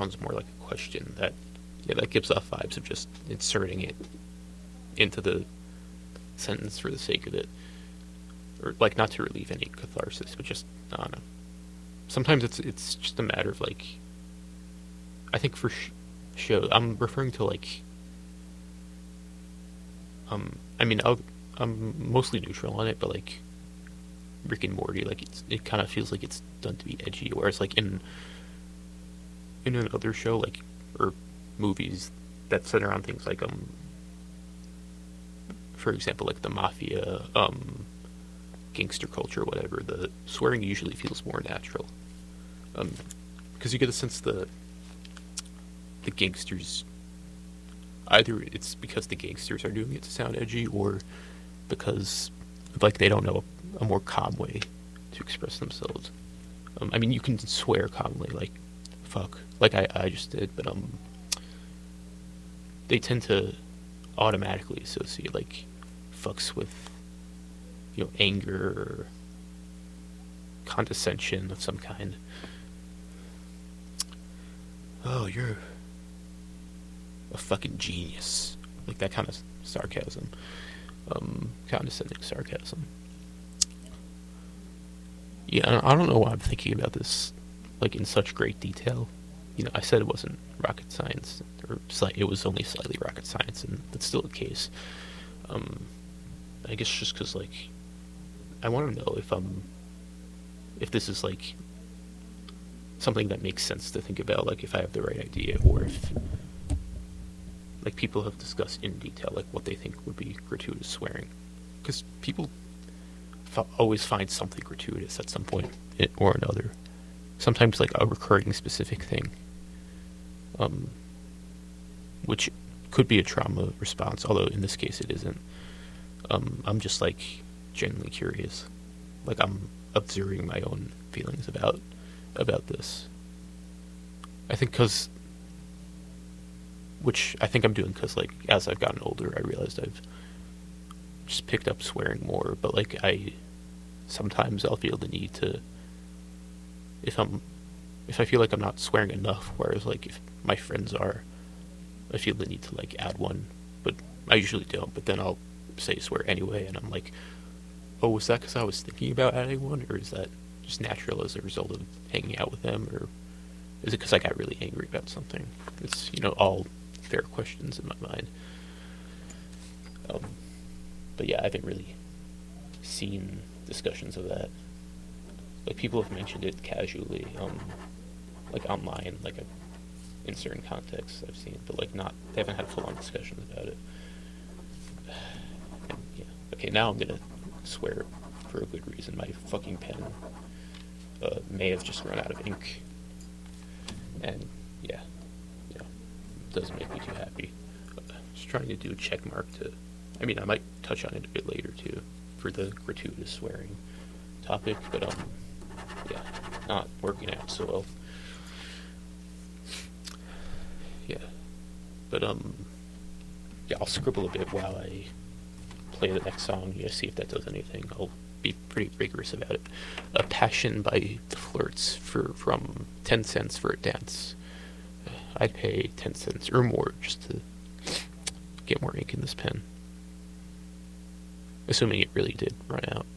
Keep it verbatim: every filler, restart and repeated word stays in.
sounds more like a question. That yeah, that gives off vibes of just inserting it into the sentence for the sake of it, or like not to relieve any catharsis, but just I don't know. Sometimes it's it's just a matter of like, I think for sh- show I'm referring to like, um, I mean I'll, I'm mostly neutral on it, but like Rick and Morty, like it's, it kind of feels like it's done to be edgy, whereas like in in another show like or movies that center around things like um for example like the mafia, um gangster culture, whatever, the swearing usually feels more natural, um because you get a sense the the gangsters, either it's because the gangsters are doing it to sound edgy, or because like they don't know a, a more calm way to express themselves. um, I mean you can swear calmly like fuck like I, I just did, but um they tend to automatically associate like fucks with, you know, anger or condescension of some kind. Oh, you're a fucking genius. Like that kind of sarcasm. Um, condescending sarcasm. Yeah, I don't know why I'm thinking about this like in such great detail. You know, I said it wasn't rocket science, or slight, it was only slightly rocket science, and that's still the case. Um, I guess just because, like, I want to know if I'm, if this is like something that makes sense to think about, like if I have the right idea, or if like people have discussed in detail like what they think would be gratuitous swearing, because people f- always find something gratuitous at some point or another. Sometimes like a recurring specific thing, um, which could be a trauma response, although in this case it isn't. Um, I'm just like genuinely curious, like I'm observing my own feelings about about this. I think because, which I think I'm doing because like as I've gotten older, I realized I've just picked up swearing more. But like I, sometimes I'll feel the need to, if I'm, if I feel like I'm not swearing enough, whereas like if my friends are, I feel the need to like add one, but I usually don't. But then I'll say swear anyway, and I'm like, oh, was that because I was thinking about adding one, or is that just natural as a result of hanging out with them, or is it because I got really angry about something? It's, you know, all fair questions in my mind. Um, but yeah, I haven't really seen discussions of that. Like people have mentioned it casually, um, like online, like a, in certain contexts I've seen, but like not, they haven't had full-on discussions about it. And, yeah. Okay, now I'm gonna swear for a good reason. My fucking pen uh, may have just run out of ink, and yeah, yeah, it doesn't make me too happy. Uh, just trying to do a check mark to. I mean, I might touch on it a bit later too, for the gratuitous swearing topic, but um, yeah, not working out so well. Yeah, but um, yeah, I'll scribble a bit while I play the next song. You know, see if that does anything. I'll be pretty rigorous about it. A Passion by the Flirts for from ten cents for a dance. I'd pay ten cents or more just to get more ink in this pen. Assuming it really did run out.